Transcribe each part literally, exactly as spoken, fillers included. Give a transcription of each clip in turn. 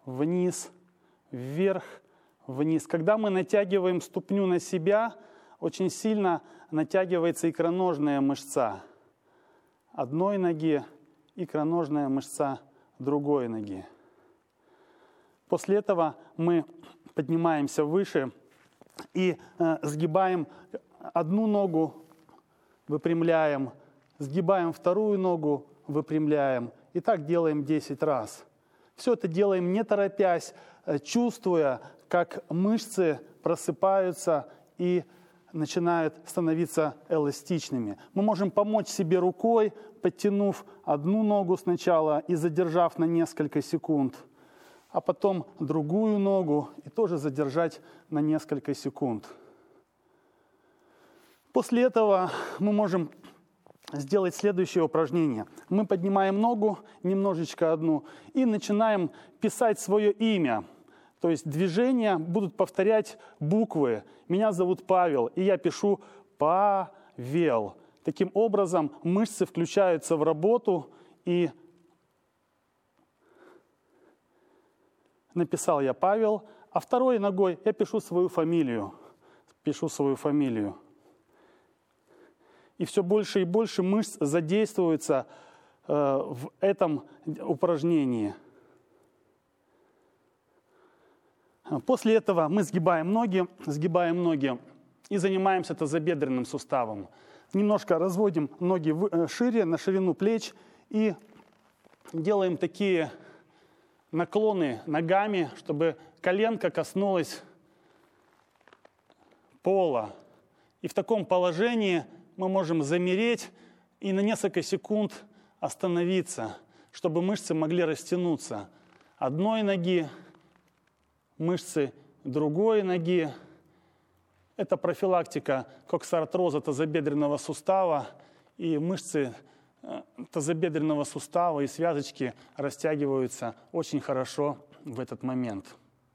вниз, вверх, вниз. Когда мы натягиваем ступню на себя, очень сильно натягивается икроножная мышца одной ноги, икроножная мышца другой ноги. После этого мы поднимаемся выше и э, сгибаем одну ногу, выпрямляем, сгибаем вторую ногу, выпрямляем. И так делаем десять раз. Все это делаем не торопясь, чувствуя, как мышцы просыпаются и начинают становиться эластичными. Мы можем помочь себе рукой, подтянув одну ногу сначала и задержав на несколько секунд, а потом другую ногу и тоже задержать на несколько секунд. После этого мы можем сделать следующее упражнение. Мы поднимаем ногу, немножечко одну, и начинаем писать свое имя. То есть движения будут повторять буквы. Меня зовут Павел, и я пишу Павел. Таким образом, мышцы включаются в работу, и написал я Павел, а второй ногой я пишу свою фамилию. Пишу свою фамилию. И все больше и больше мышц задействуются э, в этом упражнении. После этого мы сгибаем ноги, сгибаем ноги и занимаемся тазобедренным суставом. Немножко разводим ноги шире, на ширину плеч и делаем такие наклоны ногами, чтобы коленка коснулась пола. И в таком положении мы можем замереть и на несколько секунд остановиться, чтобы мышцы могли растянуться. Одной ноги, мышцы другой ноги. Это профилактика коксартроза тазобедренного сустава, и мышцы тазобедренного сустава и связочки растягиваются очень хорошо в этот момент.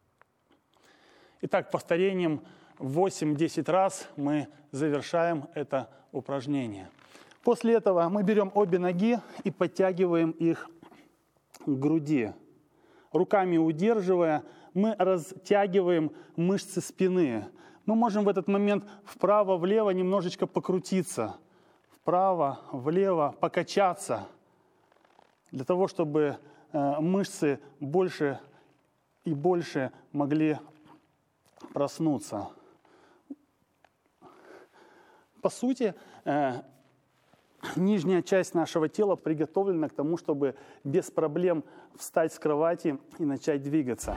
Итак, повторением восемь-десять раз мы завершаем это упражнение. После этого мы берем обе ноги и подтягиваем их к груди. Руками удерживая, мы растягиваем мышцы спины. Мы можем в этот момент вправо-влево немножечко покрутиться, вправо-влево покачаться, для того, чтобы мышцы больше и больше могли проснуться. По сути, э, нижняя часть нашего тела приготовлена к тому, чтобы без проблем встать с кровати и начать двигаться.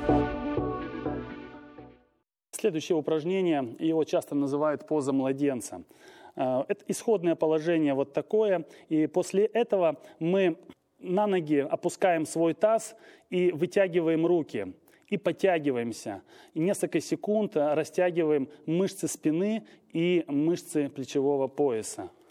Следующее упражнение, его часто называют поза младенца. Э, это исходное положение вот такое, и после этого мы на ноги опускаем свой таз и вытягиваем руки. И подтягиваемся. И несколько секунд растягиваем мышцы спины и мышцы плечевого пояса.